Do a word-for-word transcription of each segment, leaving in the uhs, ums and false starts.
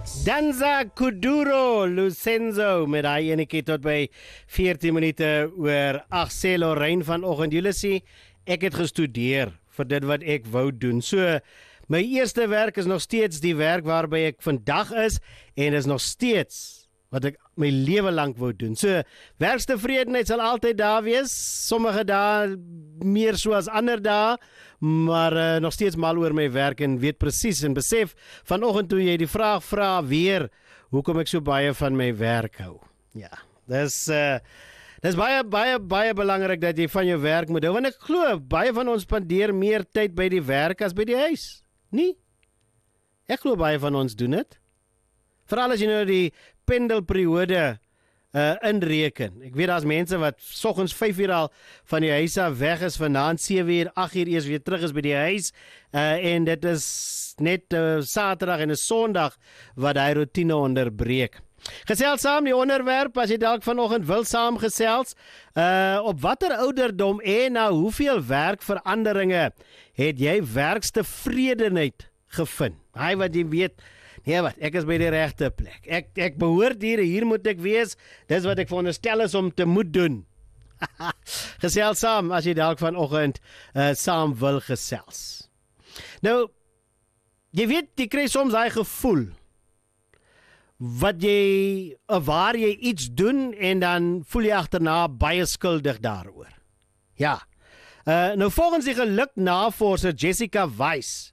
Danza Kuduro Lucenzo met daai enetjie tot by veertien minute oor ag sê Lorraine vanoggend. Julle sê ek het gestudeer vir dit wat ek wou doen. So my eerste werk is nog steeds die werk waarby ek vandag is en is nog steeds wat ek my lewe lank wou doen. So werkstevredenheid sal altyd daar wees. Sommige dae meer so as ander dae, maar uh, nog steeds mal oor my werk en weet presies en besef vanoggend toe jy die vraag vra weer hoekom ek so baie van my werk hou. Ja, dis uh, dis baie baie baie belangrik dat jy van jou werk moet hou, want ek glo baie van ons spandeer meer tyd by die werk as by die huis. Nie? Ek glo baie van ons doen dit. Veral as jy nou die pendelperiode uh, inreken. Ek weet daar's mense wat soggens vyf uur al van die huis af weg is, vanaand sewe uur, agt uur eers weer terug is by die huis, uh, en dit is net uh, Saterdag en 'n Sondag wat hy routine onderbreek. Gesels saam die onderwerp, as jy dalk vanoggend wil saamgesels, uh, op watter ouderdom en na hoeveel werkveranderinge het jy werkstevredenheid gevind? Hy wat jy weet, nee wat, ek is by die regte plek. Ek, ek behoort hier, hier moet ek wees. Dis wat ek veronderstel is om te moet doen. Gesels saam, as jy dalk vanoggend uh, saam wil gesels. Nou, jy weet, jy kry soms daai gevoel, wat jy, waar jy iets doen, en dan voel jy agterna baie skuldig daaroor. Ja, uh, nou volgens die geluknavorser Jessica Weiss,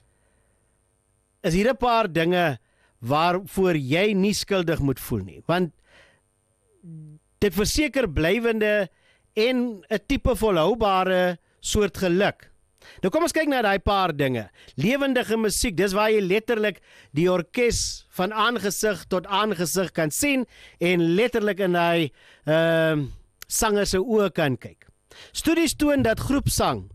is hier 'n paar dinge waarvoor jy nie skuldig moet voel nie, want dit verseker blywende en 'n tipe volhoubare soort geluk. Nou kom ons kyk na daai paar dinge. Lewendige musiek, dis waar jy letterlik die orkes van aangesig tot aangesig kan sien en letterlik in daai uh, sanger se oë kan kyk. Studies toon dat groepsang